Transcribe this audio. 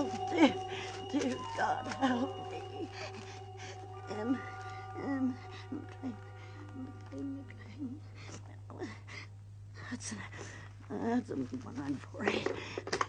dear, dear God, help me. I'm trying. That's 148.